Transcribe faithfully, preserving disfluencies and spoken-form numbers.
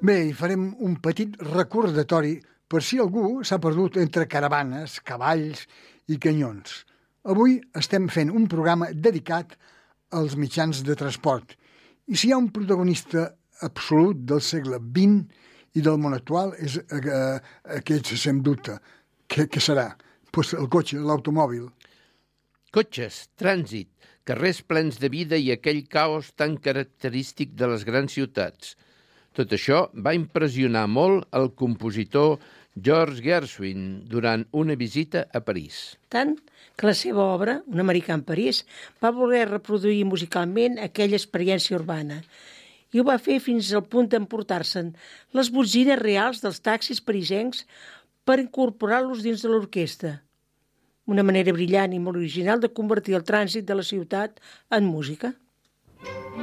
Bé, i farem un petit recordatori per si algú s'ha perdut entre caravanes, cavalls i canyons. Avui estem fent un programa dedicat als mitjans de transport. I si hi ha un protagonista absolut del segle vint i del món actual és eh, aquest, sem dubte. Què, què serà? Pues el cotxe, l'automòbil. Cotxes, trànsit, carrers plens de vida i aquell caos tan característic de les grans ciutats. Tot això va impressionar molt el compositor George Gershwin durant una visita a París. Tant que la seva obra, Un americà en París, va voler reproduir musicalment aquella experiència urbana i ho va fer fins al punt d'emportar-se'n les botzines reals dels taxis parisencs per incorporar-los dins de l'orquestra. Una manera brillant i molt original de convertir el trànsit de la ciutat en música.